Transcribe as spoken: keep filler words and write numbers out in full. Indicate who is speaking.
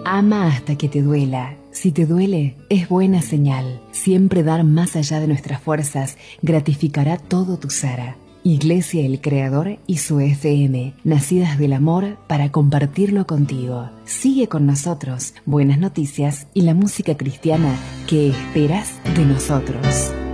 Speaker 1: Ama hasta que te duela. Si te duele, es buena señal. Siempre dar más allá de nuestras fuerzas gratificará todo tu ser. Iglesia El Creador y su F M, nacidas del amor para compartirlo contigo. Sigue con nosotros, buenas noticias y la música cristiana que esperas de nosotros.